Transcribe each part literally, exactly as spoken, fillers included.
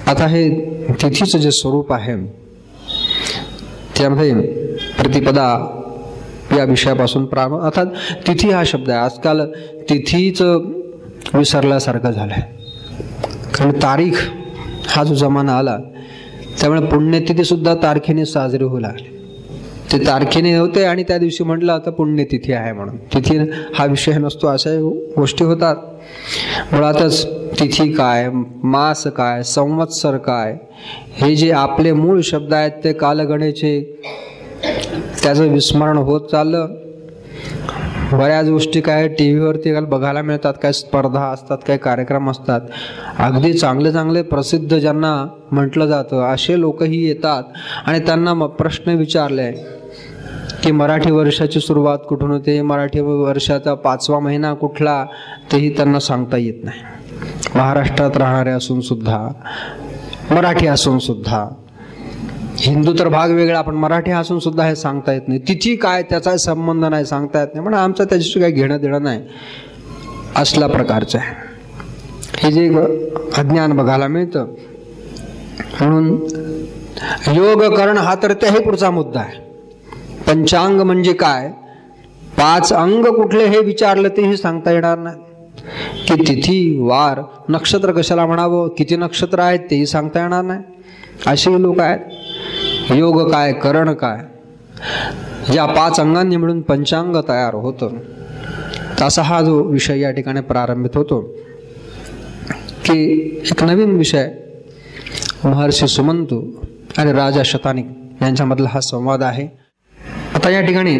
आता हे तिथीचं जे स्वरूप आहे त्यामध्ये प्रतिपदा या विषयापासून प्रारंभ, अर्थात तिथी हा शब्द आहे. आजकाल तिथीच विसरल्यासारखं झालंय, कारण तारीख हा जो जमाना आला त्यामुळे पुण्यतिथी सुद्धा तारखेने साजरी होऊ लागली. ते तारखेने होते आणि त्या दिवशी म्हटलं आता पुण्यतिथी आहे म्हणून. तिथी हा विषय नसतो, अशा गोष्टी होतात. मुळातच तिथी काय, मास काय, संवत्सर काय, हे जे आपले मूळ शब्द आहेत ते कालगणेचे, त्याचं विस्मरण होत चाललं. बऱ्याच गोष्टी काय टी व्हीवरती बघायला मिळतात, काय स्पर्धा असतात, काय कार्यक्रम असतात. अगदी चांगले चांगले प्रसिद्ध ज्यांना म्हटलं जातं असे लोकही येतात आणि त्यांना मग प्रश्न विचारले की मराठी वर्षाची सुरुवात कुठून होते, मराठी वर्षाचा पाचवा महिना कुठला, तेही त्यांना सांगता येत नाही. महाराष्ट्रात राहणारे असून सुद्धा, मराठी असून सुद्धा, हिंदू तर भाग वेगळा पण मराठी असून सुद्धा हे सांगता येत नाही. तिथी काय त्याचा संबंध नाही, सांगता येत नाही, पण आमचं त्याच्याशी काही घेणं देणं नाही, असला प्रकारचं आहे. हे जे अज्ञान बघायला मिळतं. म्हणून योग करण हा तर त्याही पुढचा मुद्दा आहे. पंचांग म्हणजे काय, पाच अंग कुठले हे विचारलं तेही सांगता येणार नाही. की तिथी वार नक्षत्र कशाला म्हणावं, किती नक्षत्र आहेत तेही सांगता येणार नाही, असे लोक आहेत. योग काय, करण काय, या पाच अंगांनी मिळून पंचांग तयार होतं. तसा हा जो विषय या ठिकाणी प्रारंभित होतो की एक नवीन विषय महर्षी सुमंतू आणि राजा शतानिक यांच्यामधला हा संवाद आहे. आता या ठिकाणी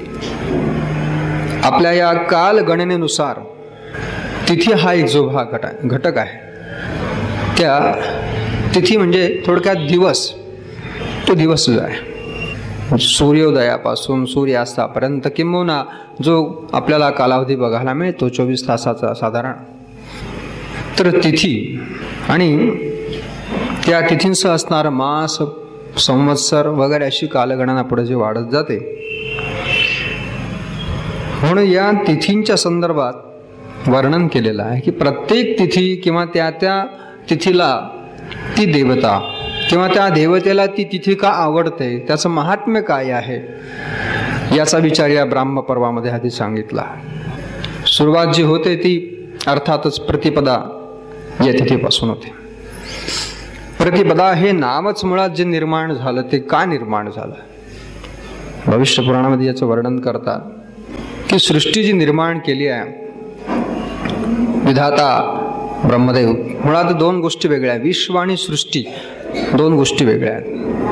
आपल्या या काल गणनेनुसार तिथी हा एक जो भाग घट आहे घटक आहे, त्या तिथी म्हणजे थोडक्यात दिवस, तो दिवस जो आहे सूर्योदयापासून सूर्यास्तापर्यंत किंबहुना जो आपल्याला कालावधी बघायला मिळतो चोवीस तासाचा साधारण, तर तिथी आणि त्या तिथींसह असणारं मास, संवत्सर वगैरे अशी कालगणना पुढे जे वाढत जाते. म्हणून या तिथींच्या संदर्भात वर्णन केलेलं आहे की प्रत्येक तिथी किंवा त्या त्या तिथीला ती देवता किंवा त्या देवतेला ती तिथी का आवडते, त्याचं महात्म्य काय आहे, याचा विचार या ब्राह्म पर्वामध्ये आधी सांगितला. सुरुवात जी होते ती अर्थातच प्रतिपदा या तिथीपासून होते. प्रतिपदा हे नामच मुळात जे निर्माण झालं ते का निर्माण झालं, भविष्य पुराणामध्ये याचं वर्णन करतात की सृष्टी जी निर्माण केली आहे विधाता ब्रह्मदेव, मुळात दोन गोष्टी वेगळ्या, विश्व आणि सृष्टी दोन गोष्टी वेगळ्या आहेत.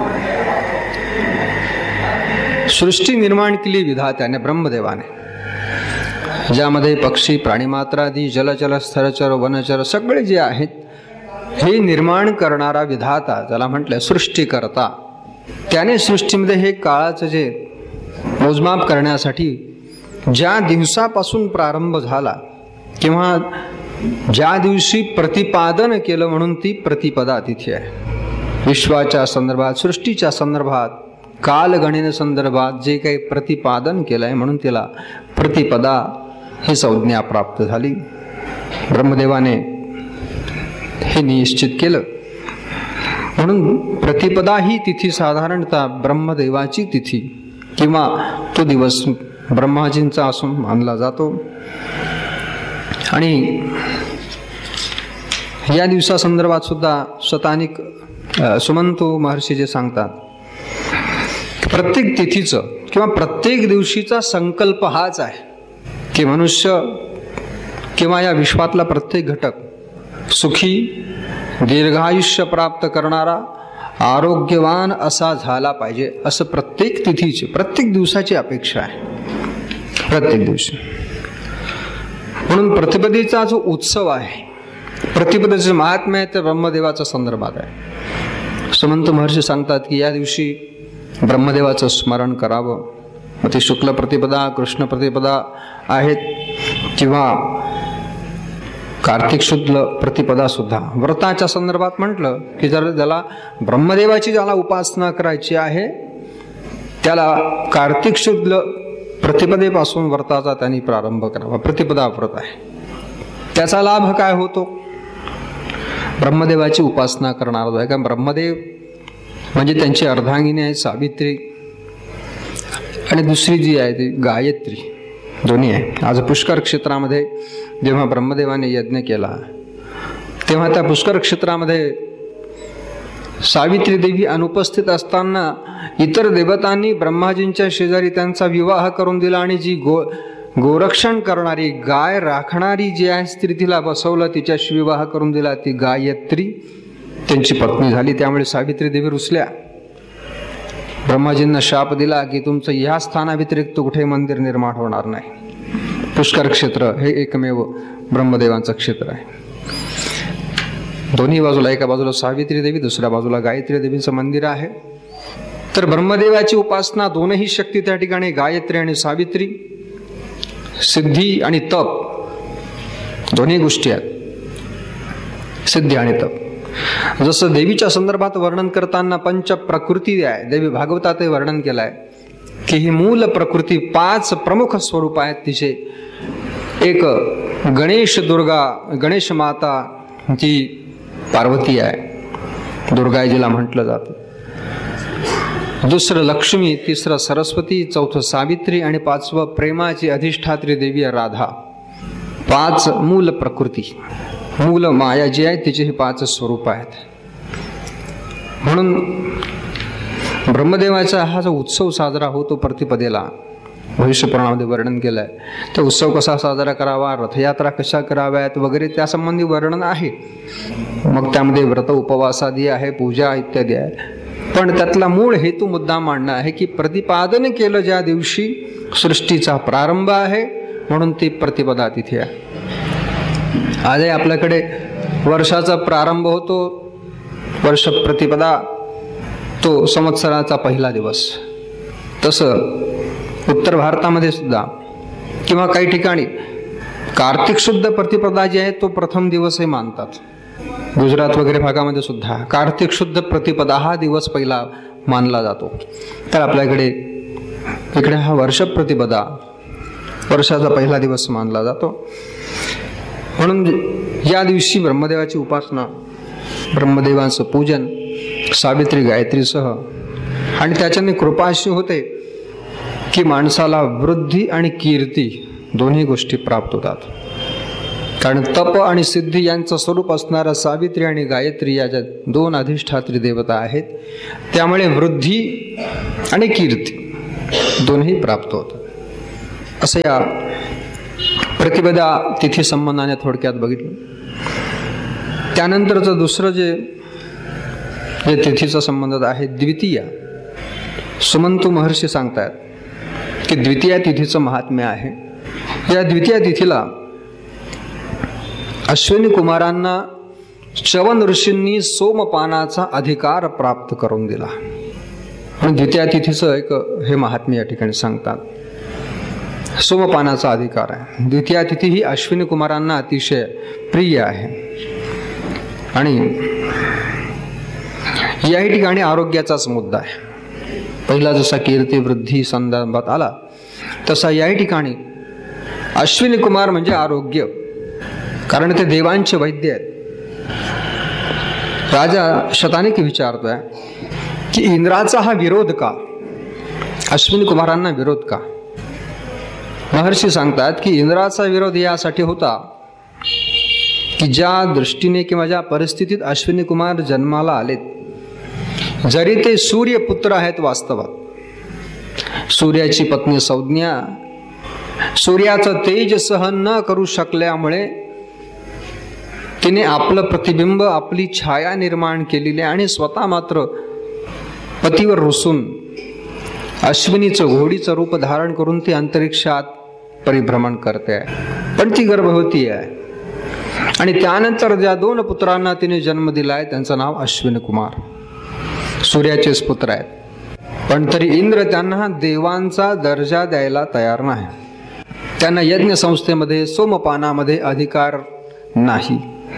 सृष्टी निर्माण केली विधात्याने, ब्रह्मदेवाने, ज्यामध्ये पक्षी, प्राणीमात्रादी, जलचर, स्थरचर, वनचर सगळे जे आहेत हे निर्माण करणारा विधाता, ज्याला म्हटलं सृष्टीकर्ता, त्याने सृष्टीमध्ये हे काळाचं जे मोजमाप करण्यासाठी ज्या दिवसापासून प्रारंभ झाला किंवा ज्या दिवशी प्रतिपादन केलं म्हणून ती प्रतिपदा तिथी आहे. विश्वाच्या संदर्भात, सृष्टीच्या संदर्भात, कालगणने संदर्भात जे काही प्रतिपादन केलं आहे म्हणून तिला प्रतिपदा ही संज्ञा प्राप्त झाली. ब्रह्मदेवाने हे निश्चित केलं. म्हणून प्रतिपदा ही तिथी साधारणतः ब्रह्मदेवाची तिथी किंवा तो दिवस ब्रह्माजींचा असून मानला जातो. आणि या दिवसासंदर्भात सुद्धा शतानिक सुमंतू महर्षी जे सांगतात, प्रत्येक तिथीचं किंवा प्रत्येक दिवशीचा संकल्प हाच आहे की मनुष्य किंवा या विश्वातला प्रत्येक घटक सुखी, दीर्घायुष्य प्राप्त करणारा, आरोग्यवान असा झाला पाहिजे, असं प्रत्येक तिथीची, प्रत्येक दिवसाची अपेक्षा आहे, प्रत्येक दिवशी. म्हणून प्रतिपदेचा जो उत्सव आहे, प्रतिपदेचे महात्म्य आहे ते ब्रह्मदेवाच्या संदर्भात आहे. सुमंत महर्षी सांगतात की या दिवशी ब्रह्मदेवाचं स्मरण करावं. मग ती शुक्ल प्रतिपदा, कृष्ण प्रतिपदा आहेत किंवा कार्तिक शुद्ध प्रतिपदा सुद्धा. व्रताच्या संदर्भात म्हटलं की जर ज्याला ब्रह्मदेवाची ज्याला उपासना करायची आहे त्याला कार्तिक शुद्ध प्रतिपदेपासून व्रताचा त्यांनी प्रारंभ करावा. प्रतिपदा व्रत आहे, त्याचा लाभ काय होतो, ब्रह्मदेवाची उपासना करणार आहे. कारण ब्रह्मदेव म्हणजे त्यांची अर्धांगिनी आहे सावित्री, आणि दुसरी जी आहे ती गायत्री, दोन्ही आहे. आज पुष्कर क्षेत्रामध्ये जेव्हा ब्रह्मदेवाने यज्ञ केला तेव्हा त्या पुष्कर क्षेत्रामध्ये सावित्री देवी अनुपस्थित असताना इतर देवतांनी ब्रह्माजींच्या शेजारी त्यांचा विवाह करून दिला, आणि जी गो गोरक्षण करणारी, गाय राखणारी जी आहे स्त्री, तिला बसवलं, तिच्याशी विवाह करून दिला, ती गायत्री त्यांची पत्नी झाली. त्यामुळे सावित्री देवी रुसल्या, ब्रह्माजींना शाप दिला की तुमचं या स्थानाव्यतिरिक्त कुठे मंदिर निर्माण होणार नाही. पुष्कर क्षेत्र हे एकमेव ब्रह्मदेवांचं क्षेत्र आहे. दोन्ही बाजूला, एका बाजूला सावित्री देवी, दुसऱ्या बाजूला गायत्री देवीचं मंदिर आहे. तर ब्रह्मदेवाची उपासना, दोनही शक्ती त्या ठिकाणी, गायत्री आणि सावित्री, सिद्धी आणि तप, दोन्ही गोष्टी आहेत, सिद्धी आणि तप. जसं देवीच्या संदर्भात वर्णन करताना पंच प्रकृती आहे, देवी भागवतात हे वर्णन केलंय की ही मूल प्रकृती पाच प्रमुख स्वरूप आहेत तिचे. एक गणेश दुर्गा, गणेश माता जी पार्वती आहे, दुर्गा जिला म्हटलं जातं. दुसरं लक्ष्मी, तिसरं सरस्वती, चौथं सावित्री, आणि पाचवं प्रेमाची अधिष्ठात्री देवी राधा. पाच मूल प्रकृती, मूल माया जी आहे तिचे हे पाच स्वरूप आहेत. म्हणून ब्रह्मदेवाचा हा जो उत्सव साजरा होतो प्रतिपदेला, भविष्य पुराणामध्ये वर्णन केलंय. तो उत्सव कसा साजरा करावा, रथयात्रा कशा कराव्यात वगैरे त्यासंबंधी वर्णन आहे. मग त्यामध्ये व्रत उपवासादी आहे, पूजा इत्यादी आहे. पण त्यातला मूळ हेतू मुद्दा मांडणं आहे की प्रतिपादन केलं ज्या दिवशी सृष्टीचा प्रारंभ आहे, म्हणून ती प्रतिपदा तिथे आहे. आजही आपल्याकडे वर्षाचा प्रारंभ होतो, वर्ष प्रतिपदा, तो संवत्सराचा पहिला दिवस. तसं उत्तर भारतामध्ये सुद्धा किंवा काही ठिकाणी कार्तिक शुद्ध प्रतिपदा जी आहे तो प्रथम दिवस हे मानतात. गुजरात वगैरे भागामध्ये सुद्धा कार्तिक शुद्ध प्रतिपदा हा दिवस पहिला मानला जातो. तर आपल्याकडे इकडे हा वर्ष प्रतिपदा, वर्षाचा पहिला दिवस मानला जातो. म्हणून या दिवशी ब्रह्मदेवाची उपासना, ब्रह्मदेवांचं पूजन सावित्री गायत्रीसह, आणि त्याच्याने कृपा अशी होते की माणसाला वृद्धी आणि कीर्ती दोन्ही गोष्टी प्राप्त होतात. कारण तप आणि सिद्धी यांचं स्वरूप असणारा सावित्री आणि गायत्री या ज्या दोन अधिष्ठात्री देवता आहेत, त्यामुळे वृद्धी आणि कीर्ती दोन्ही प्राप्त होतात. असं या प्रतिपदा तिथी संबंधाने थोडक्यात बघितलं. त्यानंतरचं दुसरं जे जे तिथीचा संबंध आहे द्वितीया, सुमंतू महर्षी सांगतात की द्वितीया तिथीचं महात्म्य आहे. या द्वितीया तिथीला अश्विनी कुमारांना च्यवन ऋषींनी सोमपानाचा अधिकार प्राप्त करून दिला. आणि द्वितीया तिथीचं एक हे महात्म्य या ठिकाणी सांगतात. सोमपानाचा अधिकार आहे. द्वितीया तिथी ही अश्विनी कुमारांना अतिशय प्रिय आहे. आणि याही ठिकाणी आरोग्याचाच मुद्दा आहे. पहिला जसा कीर्ती वृद्धी संदर्भात आला, तसा याही ठिकाणी अश्विनी कुमार म्हणजे आरोग्य. कारण ते देवांचे वैद्य आहेत. राजा शतानिक विचारतोय की इंद्राचा हा विरोध का, अश्विनी कुमारांना विरोध का? महर्षी सांगतात की इंद्राचा विरोध यासाठी होता की ज्या दृष्टीने किंवा ज्या परिस्थितीत अश्विनी कुमार जन्माला आलेत, जरी ते सूर्यपुत्र आहेत वास्तवात, सूर्याची पत्नी संज्ञा सूर्याचं तेज सहन न करू शकल्यामुळे तिने आपलं प्रतिबिंब, आपली छाया निर्माण केलेली आणि स्वतः मात्र पतीवर रुसून अश्विनीचं घोडीचं रूप धारण करून ती अंतरिक्षात परिभ्रमण करते आहे. पण ती गर्भवती आहे. आणि त्यानंतर ज्या दोन पुत्रांना तिने जन्म दिलाय त्यांचं नाव अश्विनी कुमार, सूर्याचेच पुत्र आहेत. पण तरी इंद्र त्यांना देवांचा दर्जा द्यायला तयार नाही. त्यांना यज्ञ संस्थेमध्ये सोमपानामध्ये अधिकार नाही.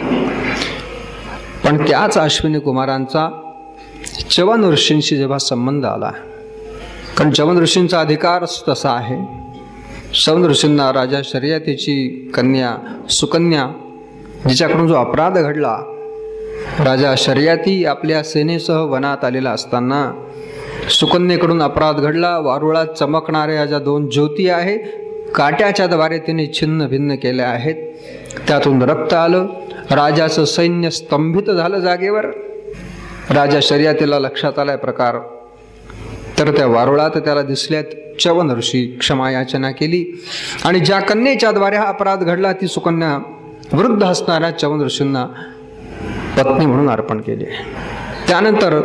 पण त्याच अश्विनी कुमारांचा च्यवन ऋषींशी जेव्हा संबंध आला, कारण च्यवन ऋषींचा अधिकार तसा आहे. च्यवन ऋषींना राजा शर्यतीची कन्या सुकन्या जिच्याकडून जो अपराध घडला राजा शर्यती आपल्या सेनेसह वनात आलेला असताना सुकन्येकडून अपराध घडला. वारुळात चमकणाऱ्या ज्या दोन ज्योती आहे काट्याच्या द्वारे तिने छिन्न भिन्न केल्या आहेत. त्यातून रक्त आलं. राजाचं सैन्य स्तंभित झालं जागेवर. राजा शर्यतीला लक्षात आलाय प्रकार. तर त्या वारुळात त्याला दिसल्यात च्यवन ऋषी. क्षमा याचना केली आणि ज्या कन्येच्या द्वारे हा अपराध घडला ती सुकन्या वृद्ध असणाऱ्या च्यवन ऋषींना पत्नी म्हणून अर्पण केली. त्यानंतर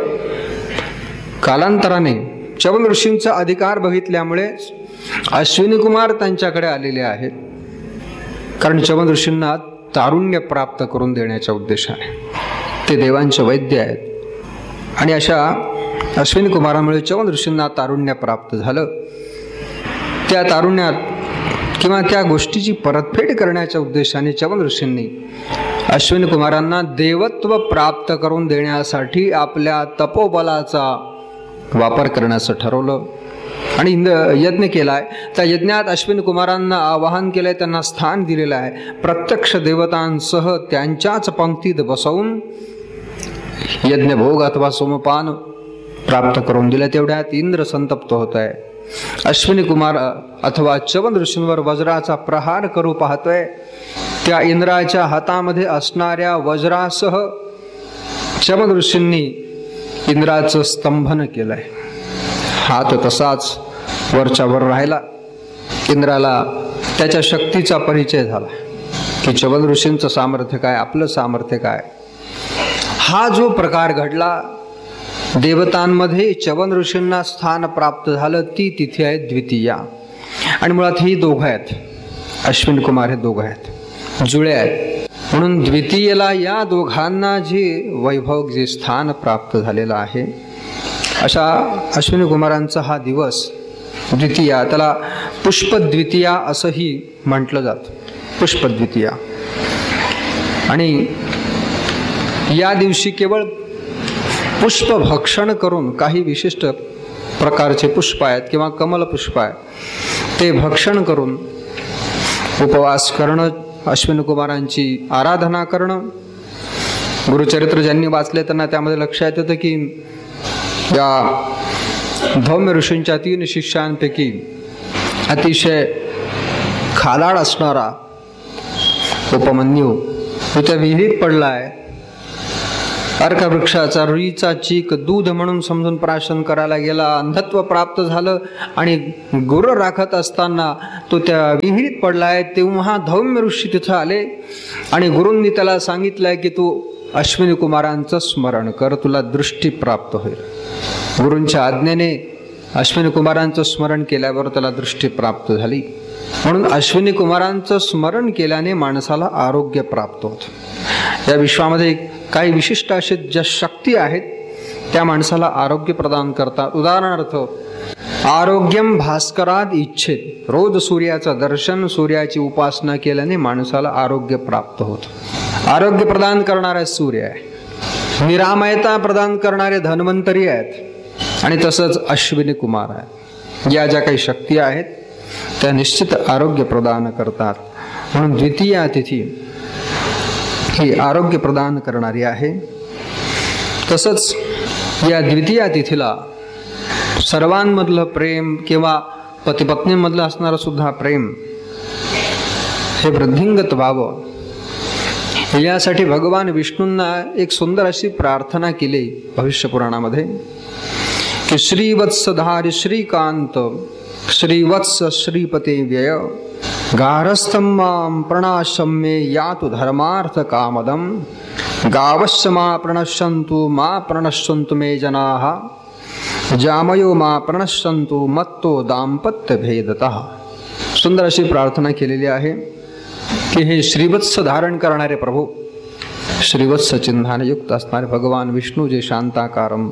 कालांतराने च्यवन ऋषींचा अधिकार बघितल्यामुळे अश्विनी कुमार त्यांच्याकडे आलेले आहेत. कारण च्यवन ऋषींना तारुण्य प्राप्त करून देण्याच्या उद्देशाने ते देवांचे वैद्य आहेत आणि अशा अश्विनी कुमारामुळे च्यवन ऋषींना तारुण्य प्राप्त झालं. त्या तारुण्यात किंवा त्या गोष्टीची परतफेड करण्याच्या उद्देशाने च्यवन ऋषींनी अश्विनी कुमारांना देवत्व प्राप्त करून देण्यासाठी आपल्या तपोबलाचा वापर करण्याचं ठरवलं आणि यज्ञ केलाय. त्या यज्ञात अश्विनी कुमारांना आवाहन केलंय, त्यांना स्थान दिलेलं आहे. प्रत्यक्ष देवतांसह त्यांच्याच पंक्तीत बसवून यज्ञभोग अथवा सोमपान प्राप्त करून दिलं. तेवढ्यात इंद्र संतप्त होत आहे. अश्विनी कुमार अथवा च्यवन ऋषींवर वज्राचा प्रहार करू पाहतोय. त्या इंद्राच्या हातामध्ये असणाऱ्या वज्रासह च्यवन ऋषींनी इंद्राचं स्तंभन केलंय. हात तसाच वरच्या वर राहिला. इंद्राला त्याच्या शक्तीचा परिचय झाला की च्यवन ऋषींचं सामर्थ्य काय, आपलं सामर्थ्य काय. हा जो प्रकार घडला देवतांमध्ये च्यवन ऋषींना स्थान प्राप्त झालं. ती तिथे आहे द्वितीया. आणि मुळात ही दोघं आहेत, अश्विनी कुमार हे दोघं आहेत, जुळे आहेत. म्हणून द्वितीयेला या दोघांना जे वैभव जे स्थान प्राप्त झालेलं आहे अशा अश्विनी कुमारांचा हा दिवस द्वितीया, त्याला पुष्पद्वितीया असंही म्हटलं जातं. पुष्पद्वितीया. आणि या दिवशी केवळ पुष्प भक्षण करून काही विशिष्ट प्रकारचे पुष्प आहेत किंवा कमल पुष्प आहे ते भक्षण करून उपवास करणं, अश्विनी कुमारांची आराधना करणं. गुरुचरित्र ज्यांनी वाचले त्यांना त्यामध्ये लक्षात येतं की या धौम्य ऋषींच्या तीन शिष्यांपैकी अतिशय खालाड असणारा उपमन्यू तो त्या विहिरीत पडलाय. अर्कवृक्षाचा रुईचा चीक दूध म्हणून समजून प्राशन करायला गेला. अंधत्व प्राप्त झालं आणि गुर राखत असताना तो त्या विहिरीत पडलाय. तेव्हा धौम्य ऋषी तिथं आले आणि गुरूंनी त्याला सांगितलंय की तू अश्विनी कुमारांचं स्मरण कर, तुला दृष्टी प्राप्त होईल. गुरूंच्या आज्ञेने अश्विनी कुमारांचं स्मरण केल्यावर त्याला दृष्टी प्राप्त झाली. म्हणून अश्विनी कुमारांचं स्मरण केल्याने माणसाला आरोग्य प्राप्त होतं. या विश्वामध्ये काही विशिष्ट असे ज्या शक्ती आहेत त्या माणसाला आरोग्य प्रदान करतात. उदाहरणार्थ आरोग्यम भास्करात इच्छेत. रोज सूर्याचं दर्शन, सूर्याची उपासना केल्याने माणसाला आरोग्य प्राप्त होतं. आरोग्य प्रदान करणारे सूर्य आहे. निरामयता प्रदान करणारे धन्वंतरी आहेत आणि तसंच अश्विनी कुमार आहेत. या ज्या काही शक्ती आहेत त्या निश्चित आरोग्य प्रदान करतात. म्हणून द्वितीया तिथी ही आरोग्य प्रदान करणारी आहे. तसंच या द्वितीया तिथीला सर्वांमधलं प्रेम किंवा पतिपत्नीमधलं असणारं सुद्धा प्रेम हे वृद्धिंगत व्हावं यासाठी भगवान विष्णूंना एक सुंदर अशी प्रार्थना केली भविष्यपुराणामध्ये की श्रीवत्सधारी श्रीकांत श्रीवत्स श्रीपते व्यय गारस्थं मां प्रणाशम्ये यातु धर्मार्थ कामदं गावश्च मा प्रणश्यन्तु मा प्रणश्यन्तु मे जनाः जामयो मा प्रणश्यन्तु मत्तो दाम्पत्य भेदतः. सुंदर अशी प्रार्थना केलेली आहे की हे श्रीवत्स धारण करणारे प्रभू, श्रीवत्स चिन्हाने युक्त असणारे भगवान विष्णू जे शांताकारम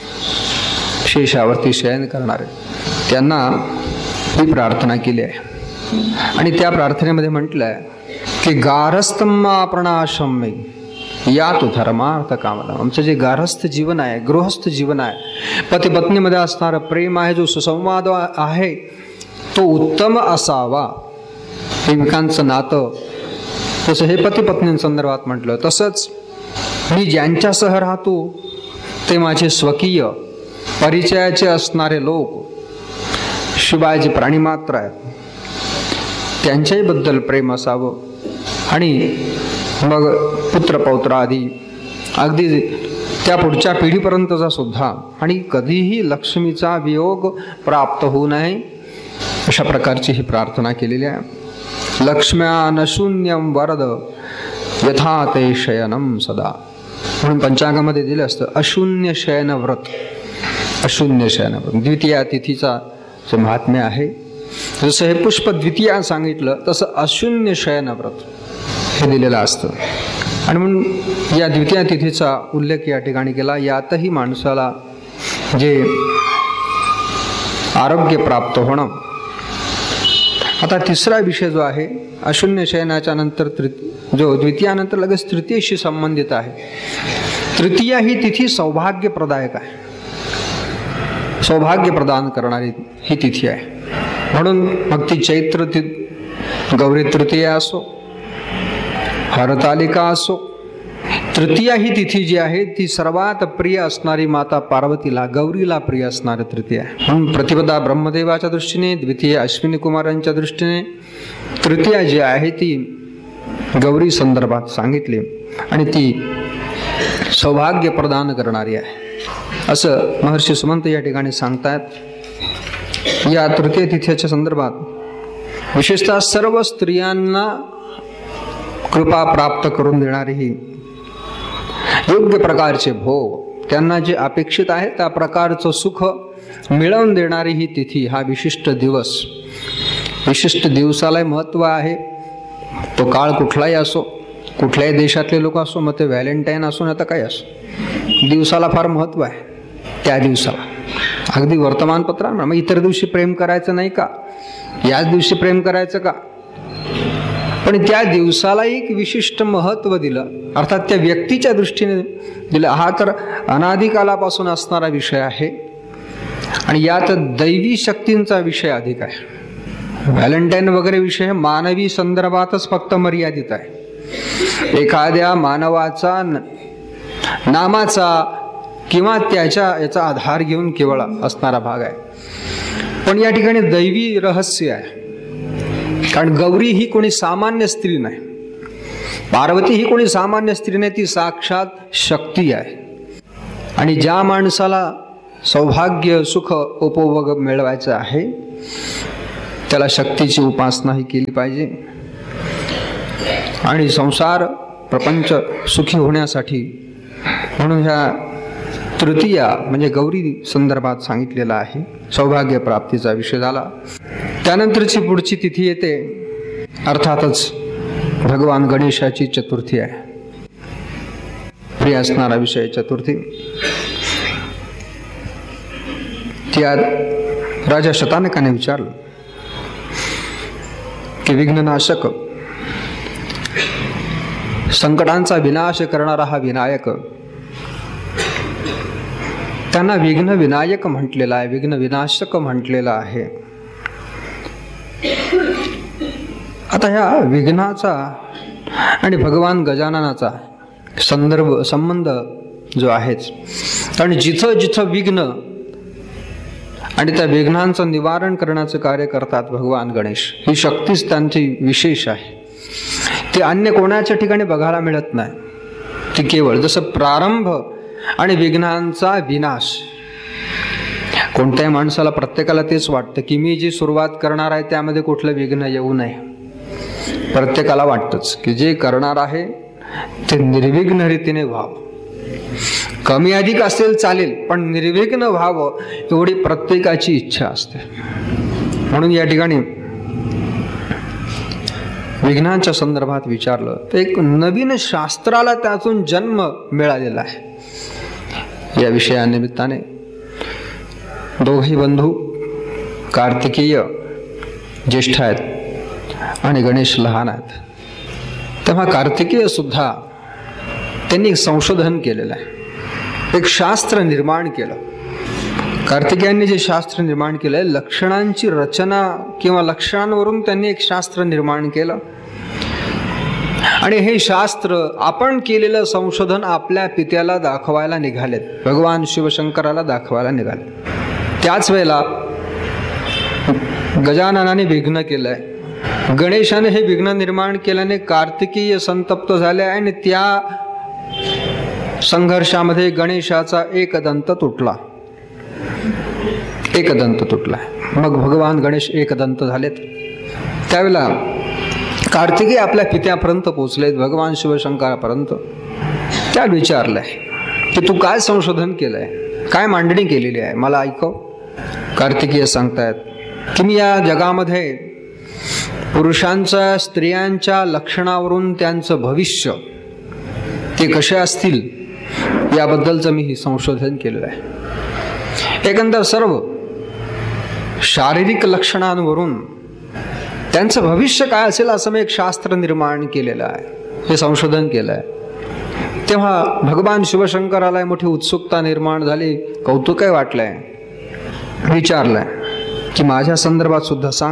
शेषावरती शयन करणारे त्यांना ही प्रार्थना केली आहे. आणि त्या प्रार्थनेमध्ये म्हटलंय की गारस्थम्मा प्रणाशम्ये या तो धर्मार्थ कामदा. आमचं जे गारस्थ जीवन आहे, गृहस्थ जीवन आहे, पती पत्नीमध्ये असणारं प्रेम आहे, जो सुसंवाद आहे तो उत्तम असावा. प्रेमिकांचं नातं तसं हे पती पत्नींसंदर्भात म्हटलं. तसंच मी ज्यांच्यासह राहतो ते माझे स्वकीय परिचयाचे असणारे लोक, शिवाय प्राणी मात्र आहेत, त्यांच्याही बद्दल प्रेम असावं आणि मग पुत्र पौत्र आदी अगदी त्या पुढच्या पिढीपर्यंतचा सुद्धा, आणि कधीही लक्ष्मीचा वियोग प्राप्त होऊ नये अशा प्रकारची ही प्रार्थना केलेली आहे. लक्ष्म्या नशून्यम वरद यथा ते शयनम सदा, म्हणून पंचांगामध्ये दिलं असतं अशून्य शयन व्रत. अशून्य शयन व्रत द्वितीया तिथीचा जे महात्म्य आहे, जसं हे पुष्प द्वितीया सांगितलं तसं अशून्य शयन व्रत हे दिलेलं असतं. आणि म्हणून या द्वितीया तिथीचा उल्लेख या ठिकाणी केला. यातही माणसाला जे आरोग्य प्राप्त होणं. आता तिसरा विषय जो आहे अशून्य शयनाच्या नंतर तृतीय, जो द्वितीयानंतर लगेच तृतीयशी संबंधित आहे. तृतीया ही तिथी सौभाग्यप्रदायक आहे, सौभाग्य प्रदान करणारी ही तिथी आहे. म्हणून मग ती चैत्र ति गौरी तृतीया असो, हरतालिका असो, तृतीया ही तिथी जी आहे ती सर्वात प्रिय असणारी माता पार्वतीला, गौरीला प्रिय असणारी तृतीया आहे. म्हणून प्रतिपदा ब्रह्मदेवाच्या दृष्टीने, द्वितीय अश्विनी कुमारांच्या दृष्टीने तृतीया जी आहे ती गौरी संदर्भात सांगितली आणि ती सौभाग्य प्रदान करणारी आहे असं महर्षी सुमंत या ठिकाणी सांगतात. या तृतीय तिथीच्या संदर्भात विशेषतः सर्व स्त्रियांना कृपा प्राप्त करून देणारी ही योग्य प्रकारचे भोग, त्यांना जे अपेक्षित आहे त्या प्रकारचं सुख मिळवून देणारी ही तिथी, हा विशिष्ट दिवस. विशिष्ट दिवसाला महत्त्व आहे. तो काळ कुठलाही असो, कुठल्याही देशातले लोक असो, मग ते व्हॅलेंटाईन असो ना तर काही असो, दिवसाला फार महत्त्व आहे. त्या दिवसाला अगदी वर्तमानपत्रा मग इतर दिवशी प्रेम करायचं नाही का, याच दिवशी प्रेम करायचं का, पण त्या दिवसाला एक विशिष्ट महत्त्व दिलं, अर्थात त्या व्यक्तीच्या दृष्टीने दिलं. हा तर अनादिकालापासून असणारा विषय आहे आणि यात दैवी शक्तींचा विषय अधिक आहे. व्हॅलेंटाईन वगैरे विषय मानवी संदर्भातच फक्त मर्यादित आहे. एखाद्या मानवाचा नामाचा किंवा त्याच्या याचा आधार घेऊन केवळ असणारा भाग आहे. पण या ठिकाणी दैवी रहस्य आहे, कारण गौरी ही कोणी सामान्य स्त्री नाही, पार्वती ही कोणी सामान्य स्त्री नाही, ती साक्षात शक्ती आहे. आणि ज्या माणसाला सौभाग्य सुख उपभोग मिळवायचं आहे त्याला शक्तीची उपासनाही केली पाहिजे. आणि संसार प्रपंच सुखी होण्यासाठी म्हणून ह्या तृतीया म्हणजे गौरी संदर्भात सांगितलेला आहे. सौभाग्य प्राप्तीचा विषय झाला. त्यानंतरची पुढची तिथी येते अर्थातच भगवान गणेशाची चतुर्थी आहे. प्रिय असणारा विषय चतुर्थी. त्या राजा शतानकाने विचारलं की विघ्ननाशक, संकटांचा विनाश करणारा हा विनायक, त्यांना विघ्न विनायक म्हटलेला आहे, विघ्न विनाशक म्हटलेला आहे. आता ह्या विघ्नाचा आणि भगवान गजाननाचा संदर्भ संबंध जो आहेच, कारण जिथं जिथं विघ्न आणि त्या विघ्नांचं निवारण करण्याचं कार्य करतात भगवान गणेश, ही शक्तीच त्यांची विशेष आहे. ते अन्य कोणाच्या ठिकाणी बघायला मिळत नाही. ती केवळ जसं प्रारंभ आणि विघ्नांचा विनाश. कोणत्याही माणसाला प्रत्येकाला तेच वाटतं की मी जी सुरुवात करणार आहे त्यामध्ये कुठलं विघ्न येऊ नये. प्रत्येकाला वाटतंच की जे करणार आहे ते निर्विघ्न रीतीने व्हावं. कमी अधिक असेल चालेल, पण निर्विघ्न व्हावं एवढी प्रत्येकाची इच्छा असते. म्हणून या ठिकाणी विघ्नांच्या संदर्भात विचारलं तर एक नवीन शास्त्राला त्यातून जन्म मिळालेला आहे. या विषयानिमित्ताने दोघे बंधू कार्तिकेय ज्येष्ठ आहेत आणि गणेश लहान आहेत. तेव्हा कार्तिकेय सुद्धा त्यांनी एक संशोधन केलेलं आहे, एक शास्त्र निर्माण केलं. कार्तिकेयांनी जे शास्त्र निर्माण केलंय, लक्षणांची रचना किंवा लक्षणांवरून त्यांनी एक शास्त्र निर्माण केलं. आणि हे शास्त्र आपण केलेलं संशोधन आपल्या पित्याला दाखवायला निघालेत, भगवान शिवशंकराला दाखवायला निघाले. त्याच वेळेला गजाननाने विघ्न केलंय, गणेशाने हे विघ्न निर्माण केल्याने कार्तिकीय संतप्त झाले आणि त्या संघर्षामध्ये गणेशाचा एक दंत तुटला, एक दंत तुटला. मग भगवान गणेश एक दंत झालेत. त्यावेळेला कार्तिकी आपल्या पित्यापर्यंत पोचलेत, भगवान शिवशंकरापर्यंत. त्या विचारलंय की तू काय संशोधन केलंय, काय मांडणी केलेली आहे, मला ऐकव. कार्तिकीय सांगतायत की मी या जगामध्ये पुरुषांच्या स्त्रियांच्या लक्षणावरून त्यांचं भविष्य ते कसे असतील याबद्दलचं मी संशोधन केलेलं आहे. एकंदर सर्व शारीरिक लक्षणांवरून त्यांचं भविष्य काय असेल असं मी एक शास्त्र निर्माण केलेलं आहे, हे संशोधन केलं आहे. तेव्हा भगवान शिवशंकराला मोठी उत्सुकता निर्माण झाली, कौतुकही वाटलंय. विचारलंय की माझ्या संदर्भात सुद्धा सांग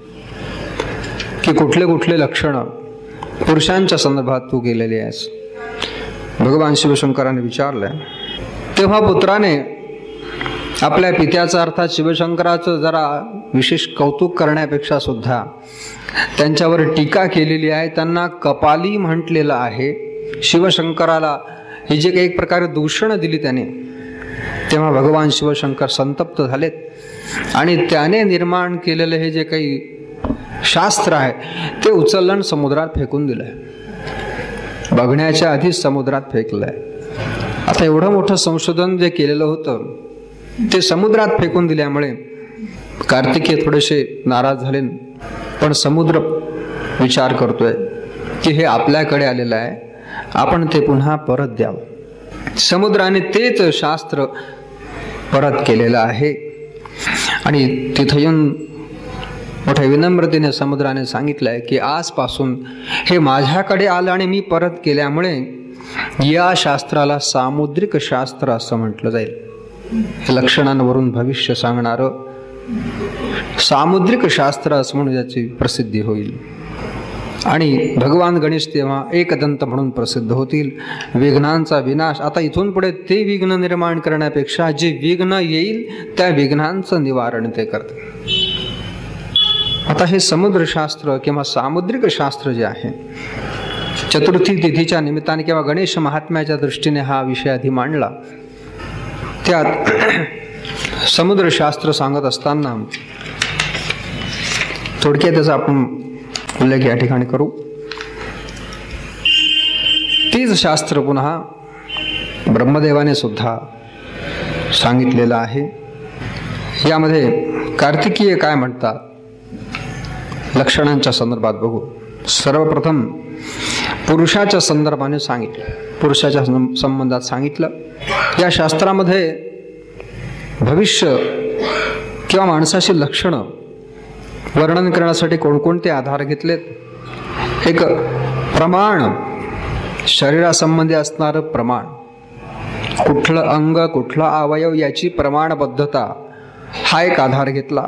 की कुठले कुठले लक्षण पुरुषांच्या संदर्भात तू केलेली आहेस. भगवान शिवशंकराने विचारलंय. तेव्हा पुत्राने आपल्या पित्याचं अर्थात शिवशंकराचं जरा विशेष कौतुक करण्यापेक्षा सुद्धा त्यांच्यावर टीका केलेली आहे, त्यांना कपाली म्हटलेलं आहे. शिवशंकराला ही जे काही एक प्रकारे दूषण दिली त्याने, तेव्हा भगवान शिवशंकर संतप्त झालेत आणि त्याने निर्माण केलेलं हे जे काही शास्त्र आहे ते उचललं समुद्रात फेकून दिलंय. बघण्याच्या आधीच समुद्रात फेकलंय. आता एवढं मोठं संशोधन जे केलेलं होतं ते समुद्रात फेकून दिल्यामुळे कार्तिकेय थोडेसे नाराज झाले. पण समुद्र विचार करतोय की हे आपल्याकडे आलेलं आहे, आपण ते पुन्हा परत द्यावं. समुद्राने तेच शास्त्र परत केलेलं आहे आणि तिथं येऊन मोठ्या विनम्रतेने समुद्राने सांगितलंय की आजपासून हे माझ्याकडे आलं आणि मी परत केल्यामुळे या शास्त्राला सामुद्रिक शास्त्र असं म्हटलं जाईल. लक्षणांवरून भविष्य सांगणारं सामुद्रिक शास्त्र असं म्हणून याची प्रसिद्धी होईल. आणि भगवान गणेश तेव्हा एकदंत म्हणून प्रसिद्ध होतील. विघ्नांचा विनाश. आता इथून पुढे ते विघ्न निर्माण करण्यापेक्षा जे विघ्न येईल त्या विघ्नांचं निवारण ते करते. आता हे समुद्रशास्त्र किंवा सामुद्रिक शास्त्र जे आहे, चतुर्थी तिथीच्या निमित्ताने किंवा गणेश महात्म्याच्या दृष्टीने हा विषय आधी मांडला. त्यात समुद्रशास्त्र सांगत असताना थोडक्यात त्याचा आपण उल्लेख या ठिकाणी करू. तीच शास्त्र पुन्हा ब्रह्मदेवाने सुद्धा सांगितलेलं आहे. यामध्ये कार्तिकीय काय म्हणतात लक्षणांच्या संदर्भात बघू. सर्वप्रथम पुरुषाच्या संदर्भाने सांगितलं, पुरुषाच्या संबंधात सांगितलं. या शास्त्रामध्ये भविष्य किंवा माणसाची लक्षणं वर्णन करण्यासाठी कोणकोणते आधार घेतलेत. एक प्रमाण, शरीरासंबंधी असणारं प्रमाण, कुठलं अंग कुठला अवयव याची प्रमाणबद्धता हा एक आधार घेतला.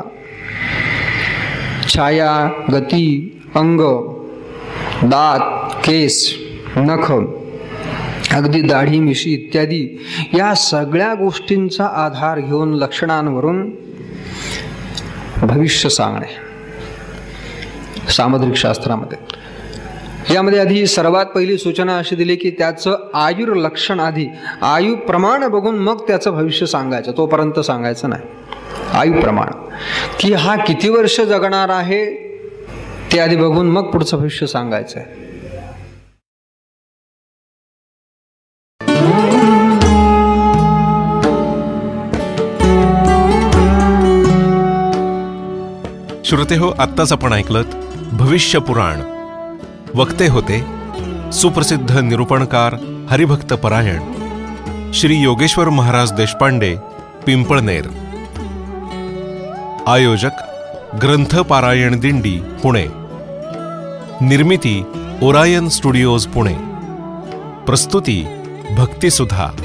छाया, गती, अंग, दात, केस, नख, अगदी दाढी, मिशी इत्यादी या सगळ्या गोष्टींचा आधार घेऊन लक्षणांवरून भविष्य सांगणे सामुद्रिक शास्त्रामध्ये. यामध्ये आधी सर्वात पहिली सूचना अशी दिली की त्याचं आयुर लक्षण, आधी आयु प्रमाण बघून मग त्याचं भविष्य सांगायचं, तोपर्यंत सांगायचं नाही. आयु प्रमाण की हा किती वर्ष जगणार आहे ते आधी बघून मग पुढचं भविष्य सांगायचं आहे. श्रोते हो, आत्ताच आपण ऐकलत भविष्य पुराण. वक्ते होते सुप्रसिद्ध निरूपणकार हरिभक्त परायण श्री योगेश्वर महाराज देशपांडे, पिंपळनेर. आयोजक ग्रंथ पारायण दिंडी, पुणे. निर्मिती ओरायन स्टुडिओज, पुणे. प्रस्तुती भक्तिसुधा.